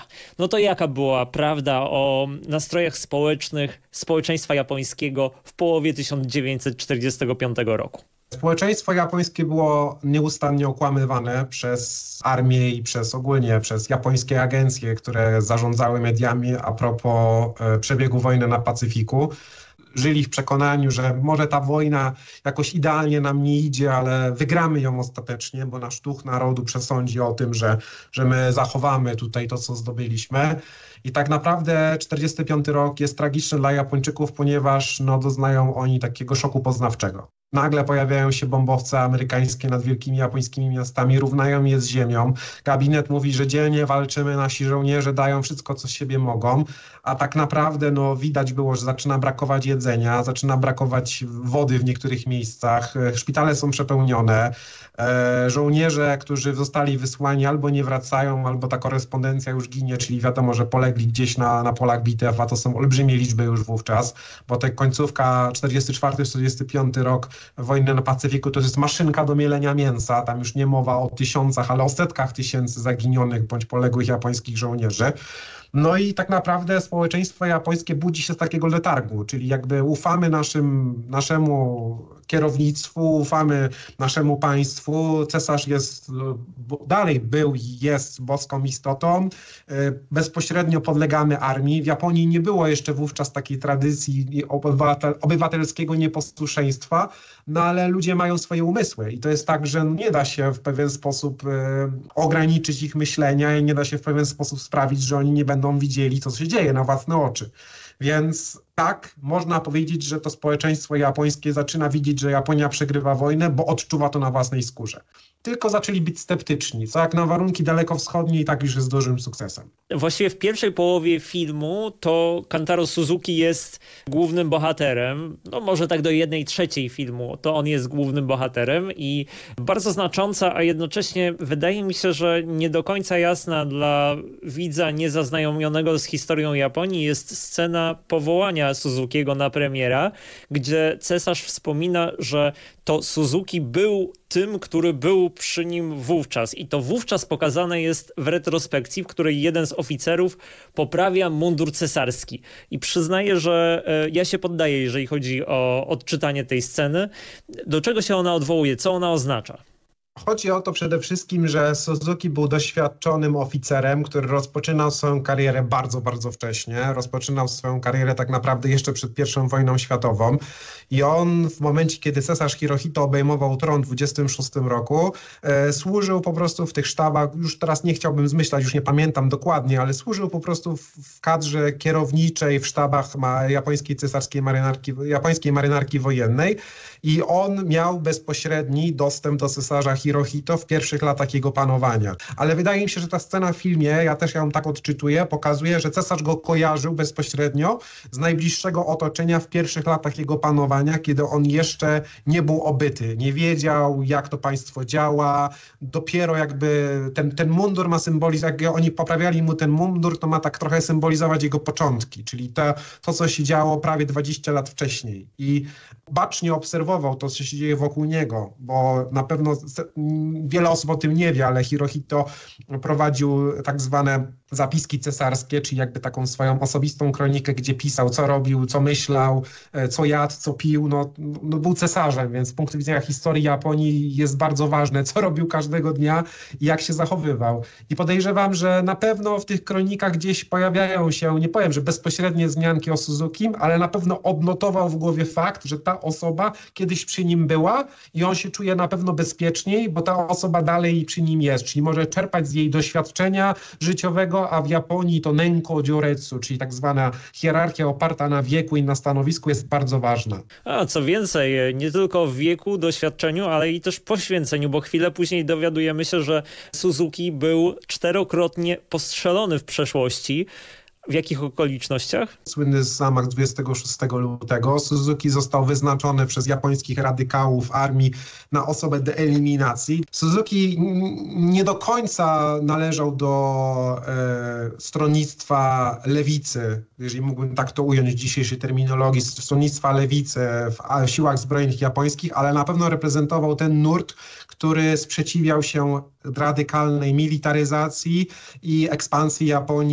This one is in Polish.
No to jaka była prawda o nastrojach społecznych społeczeństwa japońskiego w połowie 1945 roku? Społeczeństwo japońskie było nieustannie okłamywane przez armię i przez japońskie agencje, które zarządzały mediami a propos przebiegu wojny na Pacyfiku. Żyli w przekonaniu, że może ta wojna jakoś idealnie nam nie idzie, ale wygramy ją ostatecznie, bo nasz duch narodu przesądzi o tym, że my zachowamy tutaj to, co zdobyliśmy. I tak naprawdę 45 rok jest tragiczny dla Japończyków, ponieważ doznają oni takiego szoku poznawczego. Nagle pojawiają się bombowce amerykańskie nad wielkimi japońskimi miastami, równają je z ziemią. Gabinet mówi, że dzielnie walczymy, nasi żołnierze dają wszystko, co z siebie mogą, a tak naprawdę widać było, że zaczyna brakować jedzenia, zaczyna brakować wody w niektórych miejscach, szpitale są przepełnione, żołnierze, którzy zostali wysłani, albo nie wracają, albo ta korespondencja już ginie, czyli wiadomo, że polegli gdzieś na polach bitew, a to są olbrzymie liczby już wówczas, bo ta końcówka 44-45 rok wojny na Pacyfiku to jest maszynka do mielenia mięsa, tam już nie mowa o tysiącach, ale o setkach tysięcy zaginionych bądź poległych japońskich żołnierzy. No i tak naprawdę społeczeństwo japońskie budzi się z takiego letargu, czyli jakby ufamy naszemu kierownictwu, ufamy naszemu państwu. Cesarz dalej był i jest boską istotą. Bezpośrednio podlegamy armii. W Japonii nie było jeszcze wówczas takiej tradycji obywatelskiego nieposłuszeństwa, ale ludzie mają swoje umysły i to jest tak, że nie da się w pewien sposób ograniczyć ich myślenia i nie da się w pewien sposób sprawić, że oni nie będą widzieli, co się dzieje na własne oczy. Więc tak, można powiedzieć, że to społeczeństwo japońskie zaczyna widzieć, że Japonia przegrywa wojnę, bo odczuwa to na własnej skórze. Tylko zaczęli być sceptyczni, co jak na warunki dalekowschodnie i tak już jest dużym sukcesem. Właściwie w pierwszej połowie filmu to Kantaro Suzuki jest głównym bohaterem, może tak do 1/3 filmu, to on jest głównym bohaterem i bardzo znacząca, a jednocześnie wydaje mi się, że nie do końca jasna dla widza niezaznajomionego z historią Japonii jest scena powołania Suzukiego na premiera, gdzie cesarz wspomina, że to Suzuki był tym, który był przy nim wówczas. I to wówczas pokazane jest w retrospekcji, w której jeden z oficerów poprawia mundur cesarski. I przyznaję, że ja się poddaję, jeżeli chodzi o odczytanie tej sceny. Do czego się ona odwołuje? Co ona oznacza? Chodzi o to przede wszystkim, że Suzuki był doświadczonym oficerem, który rozpoczynał swoją karierę bardzo, bardzo wcześnie. Rozpoczynał swoją karierę tak naprawdę jeszcze przed I wojną światową. I on w momencie, kiedy cesarz Hirohito obejmował tron w 26 roku, służył po prostu w tych sztabach, już teraz nie chciałbym zmyślać, już nie pamiętam dokładnie, ale służył po prostu w kadrze kierowniczej w sztabach japońskiej marynarki wojennej. I on miał bezpośredni dostęp do cesarza Hirohito w pierwszych latach jego panowania. Ale wydaje mi się, że ta scena w filmie, ja też ją tak odczytuję, pokazuje, że cesarz go kojarzył bezpośrednio z najbliższego otoczenia w pierwszych latach jego panowania, kiedy on jeszcze nie był obyty, nie wiedział, jak to państwo działa. Dopiero jakby ten mundur ma symbolizować, jak oni poprawiali mu ten mundur, to ma tak trochę symbolizować jego początki, czyli to co się działo prawie 20 lat wcześniej. I bacznie obserwował to, co się dzieje wokół niego, bo na pewno wiele osób o tym nie wie, ale Hirohito prowadził tak zwane zapiski cesarskie, czyli jakby taką swoją osobistą kronikę, gdzie pisał, co robił, co myślał, co jadł, co pił. Był cesarzem, więc z punktu widzenia historii Japonii jest bardzo ważne, co robił każdego dnia i jak się zachowywał. I podejrzewam, że na pewno w tych kronikach gdzieś pojawiają się, nie powiem, że bezpośrednie wzmianki o Suzukim, ale na pewno odnotował w głowie fakt, że ta osoba kiedyś przy nim była i on się czuje na pewno bezpieczniej, bo ta osoba dalej przy nim jest, czyli może czerpać z jej doświadczenia życiowego, a w Japonii to nenko joretsu, czyli tak zwana hierarchia oparta na wieku i na stanowisku jest bardzo ważna. A co więcej, nie tylko w wieku, doświadczeniu, ale i też poświęceniu, bo chwilę później dowiadujemy się, że Suzuki był 4-krotnie postrzelony w przeszłości. W jakich okolicznościach? Słynny zamach 26 lutego. Suzuki został wyznaczony przez japońskich radykałów armii na osobę do eliminacji. Suzuki nie do końca należał do stronnictwa lewicy, jeżeli mógłbym tak to ująć w dzisiejszej terminologii, stronnictwa lewicy w siłach zbrojnych japońskich, ale na pewno reprezentował ten nurt, który sprzeciwiał się radykalnej militaryzacji i ekspansji Japonii